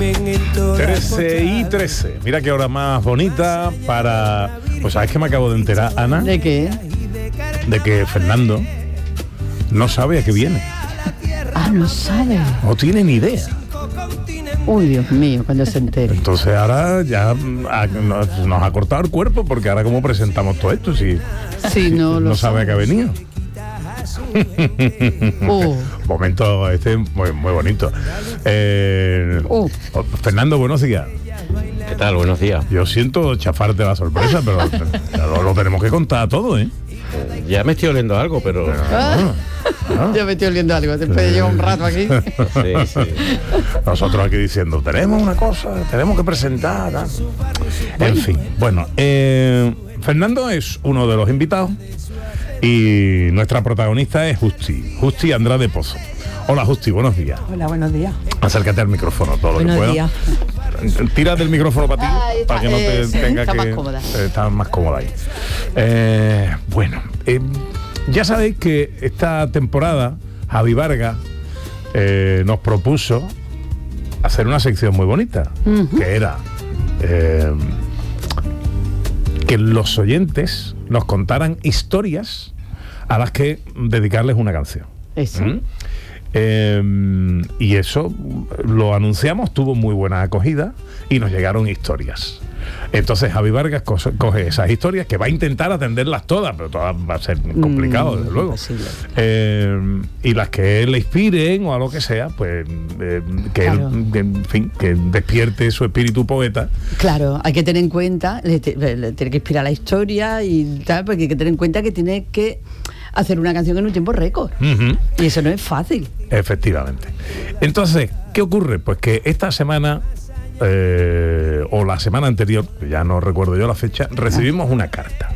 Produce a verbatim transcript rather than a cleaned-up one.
trece y trece. Mira qué hora más bonita para... Pues sabes que me acabo de enterar, Ana. ¿De qué? De que Fernando no sabe a qué viene. Ah, no sabe. No tiene ni idea. Uy, Dios mío, cuando se entere. Entonces ahora ya ha, nos, nos ha cortado el cuerpo, porque ahora cómo presentamos todo esto si, sí, si no, no lo sabe a qué ha venido. Uh. Momento este muy, muy bonito. Eh, uh. Fernando, buenos días. ¿Qué tal? Buenos días. Yo siento chafarte la sorpresa, pero lo, lo tenemos que contar todo, ¿eh? Ya me estoy oliendo algo, pero... Ah. Ah. Ya me estoy oliendo algo, después de llevar un rato aquí. Sí, sí. Nosotros aquí diciendo, tenemos una cosa, tenemos que presentar. ¿no? En fin, bueno, eh, Fernando es uno de los invitados y nuestra protagonista es Justi, Justi Andrade Pozo. Hola Justi, buenos días. Hola, buenos días. Acércate al micrófono todo buenos lo que días. puedas. Tira del micrófono para ti, está, para que no te eh, tenga está que... más cómoda. Eh, está más cómoda ahí. Eh, bueno, eh, ya sabéis que esta temporada Javi Vargas eh, nos propuso hacer una sección muy bonita, uh-huh. que era eh, que los oyentes nos contaran historias a las que dedicarles una canción. Eso. ¿Mm? Eh, y eso lo anunciamos, tuvo muy buena acogida y nos llegaron historias. Entonces Javi Vargas co- coge esas historias, que va a intentar atenderlas todas, pero todas va a ser complicado, mm, desde luego. Eh, y las que él le inspiren o a lo que sea, pues eh, que claro. él, de, en fin, que despierte su espíritu poeta. Claro, hay que tener en cuenta, le, le, le tiene que inspirar la historia y tal, porque hay que tener en cuenta que tiene que hacer una canción en un tiempo récord. Uh-huh. Y eso no es fácil. Efectivamente. Entonces, ¿qué ocurre? Pues que esta semana, eh, o la semana anterior, ya no recuerdo yo la fecha, recibimos una carta.